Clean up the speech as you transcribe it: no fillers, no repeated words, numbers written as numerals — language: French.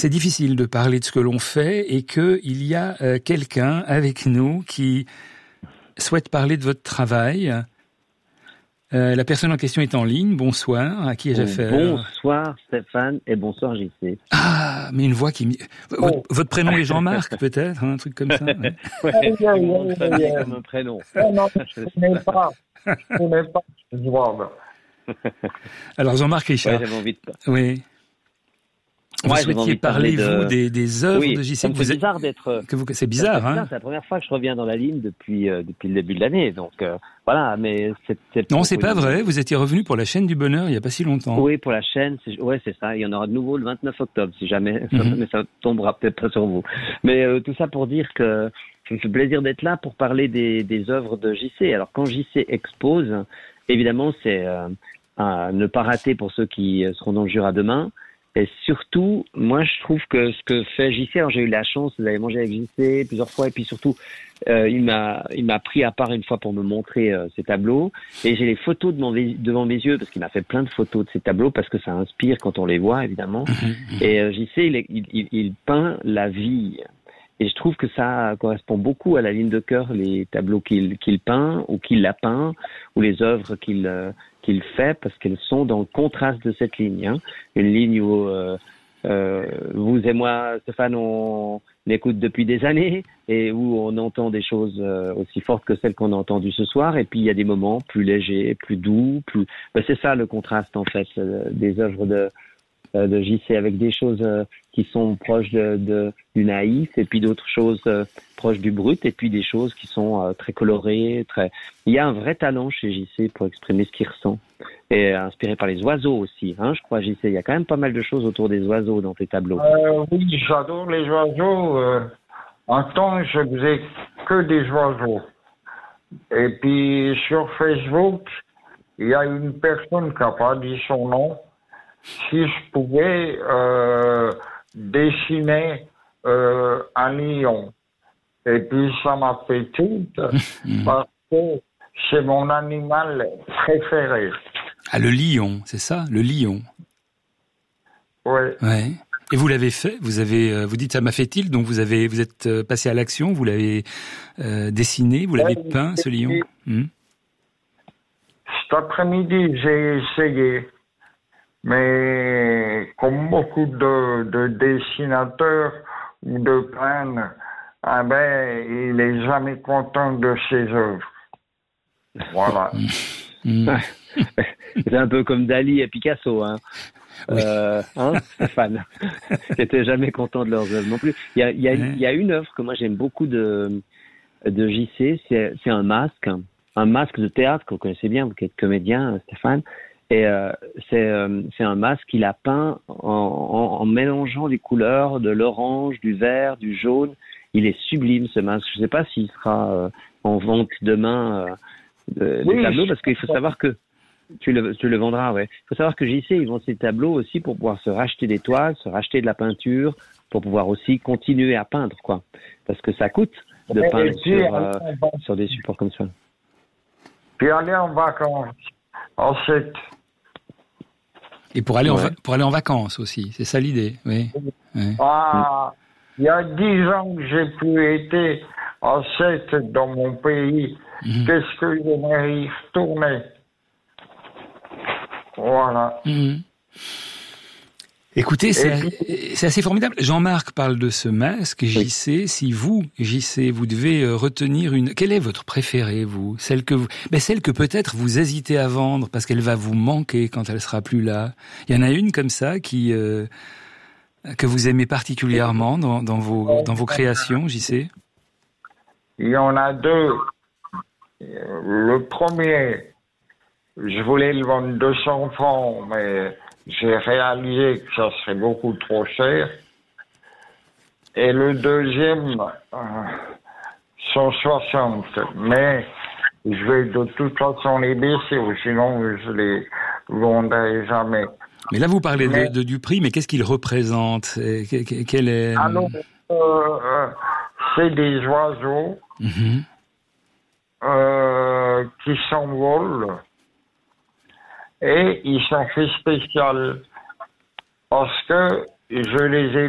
c'est difficile de parler de ce que l'on fait et qu'il y a quelqu'un avec nous qui souhaite parler de votre travail. La personne en question est en ligne. Bonsoir. À qui ai-je affaire ? Bonsoir Stéphane et bonsoir JC. Ah, mais une voix qui... Votre prénom est Jean-Marc, peut-être, un truc comme ça. Ouais. Ouais, comme un prénom. Non, je n'ai pas. Je n'ai pas. Alors Jean-Marc Richard. Ouais, j'avais envie de... Oui. Vous souhaitiez parler, vous, des œuvres de JC. C'est bizarre d'être... C'est bizarre, hein. C'est la première fois que je reviens dans la ligne depuis le début de l'année. Donc, voilà, mais c'est... Non, c'est pas vrai. Vous étiez revenu pour la chaîne du bonheur il y a pas si longtemps. Oui, pour la chaîne. C'est ça. Il y en aura de nouveau le 29 octobre, si jamais. Mais ça tombera peut-être pas sur vous. Mais tout ça pour dire que ça me fait plaisir d'être là pour parler des œuvres de JC. Alors, quand JC expose, évidemment, c'est à ne pas rater pour ceux qui seront dans le Jura demain. Et surtout, moi, je trouve que ce que fait JC, alors j'ai eu la chance d'aller manger avec JC plusieurs fois, et puis surtout, il m'a pris à part une fois pour me montrer ses tableaux, et j'ai les photos devant mes yeux, parce qu'il m'a fait plein de photos de ces tableaux, parce que ça inspire quand on les voit, évidemment. Et JC, il peint la vie. Et je trouve que ça correspond beaucoup à la ligne de cœur, les tableaux qu'il peint, ou qu'il a peint, ou les œuvres qu'il fait, parce qu'elles sont dans le contraste de cette ligne. Hein. Une ligne où vous et moi, Stéphane, on écoute depuis des années, et où on entend des choses aussi fortes que celles qu'on a entendues ce soir, et puis il y a des moments plus légers, plus doux, plus... Ben, c'est ça le contraste, en fait, des œuvres de JC, avec des choses qui sont proches du naïf, et puis d'autres choses proches du brut, et puis des choses qui sont très colorées, très... Il y a un vrai talent chez JC pour exprimer ce qu'il ressent, et inspiré par les oiseaux aussi, hein, je crois, JC. Il y a quand même pas mal de choses autour des oiseaux dans tes tableaux. Oui, j'adore les oiseaux. En temps, je faisais que des oiseaux. Et puis sur Facebook, il y a une personne qui n'a pas dit son nom. Si je pouvais dessiner un lion. Et puis ça m'a fait tout, parce que c'est mon animal préféré. Ah, le lion, c'est ça, le lion. Oui. Ouais. Et vous l'avez fait. Vous dites ça m'a fait-il. Donc vous êtes passé à l'action. Vous l'avez dessiné. Vous l'avez peint, ce lion. Cet après-midi, j'ai essayé. Mais comme beaucoup de dessinateurs ou de peintres, il n'est jamais content de ses œuvres. Voilà. C'est un peu comme Dali et Picasso, hein. Oui. Stéphane, qui n'étaient jamais contents de leurs œuvres non plus. Il y a une œuvre que moi j'aime beaucoup de JC, c'est un masque de théâtre que vous connaissez bien, vous qui êtes comédien, Stéphane. Et c'est un masque qu'il a peint en mélangeant les couleurs de l'orange, du vert, du jaune. Il est sublime, ce masque. Je ne sais pas s'il sera en vente demain des tableaux, parce qu'il faut savoir que tu le vendras, ouais. Il faut savoir que JC, ils vendent ces tableaux aussi pour pouvoir se racheter des toiles, se racheter de la peinture, pour pouvoir aussi continuer à peindre, quoi. Parce que ça coûte de peindre sur des supports comme ça. Puis aller en vacances, ensuite. Et pour aller en vacances aussi, c'est ça l'idée, oui. Ouais. Il y a 10 ans que j'ai plus été en 7 dans mon pays. Qu'est-ce que j'aimerais y retourner? Voilà. Écoutez, c'est assez formidable. Jean-Marc parle de ce masque, JC. Si vous, JC, vous devez retenir quelle est votre préférée, vous? Celle que peut-être vous hésitez à vendre parce qu'elle va vous manquer quand elle sera plus là. Il y en a une comme ça que vous aimez particulièrement dans vos créations, JC? Il y en a deux. Le premier, je voulais le vendre 200 francs, mais j'ai réalisé que ça serait beaucoup trop cher. Et le deuxième, 160. Mais je vais de toute façon les baisser, ou sinon je les vendrai jamais. Mais là, vous parlez du prix, mais qu'est-ce qu'il représente? Quel est... Alors, c'est des oiseaux qui s'envolent. Et ils sont faits spécial parce que je les ai